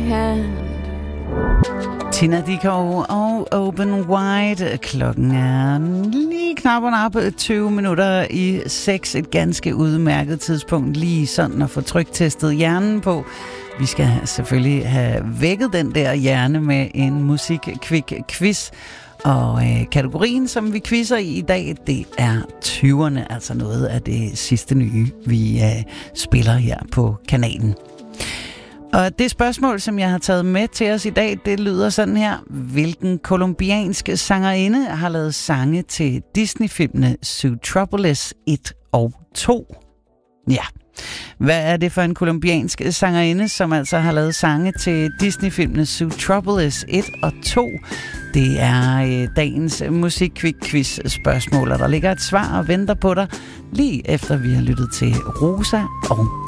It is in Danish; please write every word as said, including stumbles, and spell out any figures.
hand. Tina Dickow og Open Wide. Klokken er lige knap og nap tyve minutter i seks. Et ganske udmærket tidspunkt lige sådan at få tryktestet hjernen på. Vi skal selvfølgelig have vækket den der hjerne med en musik-kvik-quiz. Og øh, kategorien, som vi quizzer i i dag, det er tyverne, altså noget af det sidste nye, vi øh, spiller her på kanalen. Og det spørgsmål, som jeg har taget med til os i dag, det lyder sådan her. Hvilken kolumbiansk sangerinde har lavet sange til Disney-filmene Zootropolis et og to? Ja. Hvad er det for en kolumbiansk sangerinde, som altså har lavet sange til Disney-filmene Zootropolis et og to? Det er øh, dagens musik-quiz-spørgsmål, og der ligger et svar og venter på dig, lige efter vi har lyttet til Rosa og